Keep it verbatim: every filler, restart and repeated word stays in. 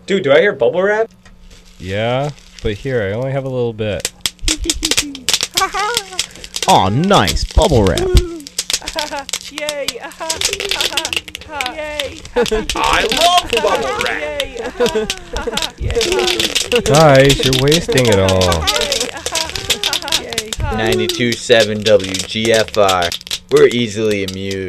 Dude, do I hear bubble wrap? Yeah, but here, I only have a little bit. Aw, nice. Bubble wrap. Yay! Yay! I love bubble wrap! Guys, you're wasting it all. ninety-two point seven W G F R. We're easily amused.